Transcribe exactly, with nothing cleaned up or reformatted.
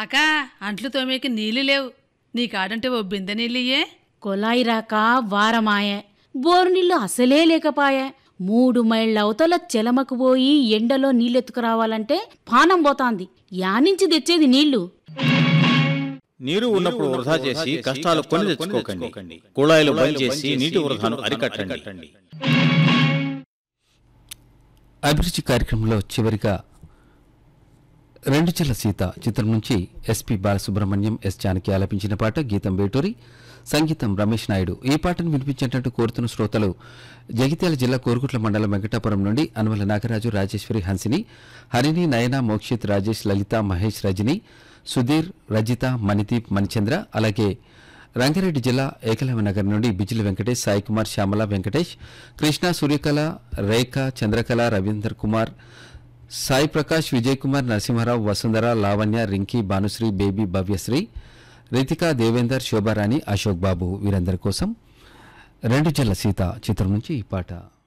అక్క అంట్లు తోమేకి నీళ్లు లేవు, నీ కాడంటే ఓ బిందె నీళ్ళియే. కొలాయి రాక వారమాయే, బోరు నీళ్లు అసలే లేకపాయే. మూడు మైళ్ళ అవతల చెలమకు పోయి ఎండలో నీళ్ళెత్తుకురావాలంటే పానం పోతాంది. యానించి తెచ్చేది నీళ్లు? నీరు ఉన్నప్పుడు వృధా చేసి కష్టాలు కొని తెచ్చుకోకండి. కుళాయిలు బంద్ చేసి నీటి వృధాను అరికట్టండి. అభిరుచి కార్యక్రమంలో చివరిగా రెండు చెల్ల సీత చిత్రం నుంచి ఎస్పి బాలసుబ్రహ్మణ్యం, ఎస్ జానకి ఆలపించిన పాట. గీతం వేటూరి, సంగీతం రమేష్ నాయుడు. ఈ పాటను వినిపించేటట్టు కోరుతున్న శ్రోతలు జగిత్యాల జిల్లా కోరుకుట్ల మండలం వెంకటాపురం నుండి అనుమల నాగరాజు, రాజేశ్వరి, హన్సిని, హరిణి, నయన, మోక్షిత్, రాజేష్, లలిత, మహేష్, రజని, సుధీర్, రజిత, మణిదీప్, మణిచంద్ర. అలాగే రంగారెడ్డి జిల్లా ఏకలవ్యనగర్ నుండి బిజిలి వెంకటేష్, సాయికుమార్, శ్యామల, వెంకటేష్, కృష్ణ, సూర్యకళ, రేఖ, చంద్రకళ, రవీందర్ కుమార్, సాయి ప్రకాష్, విజయ్ కుమార్, నరసింహారావు, వసుంధర, లావణ్య, రింకీ, భానుశ్రీ, బేబీ, భవ్యశ్రీ, రితిక, దేవేందర్, శోభారాణి, అశోక్ బాబు వీరందరి కోసం రెండు జల్ల సీత చిత్రం నుంచి ఈ పాట.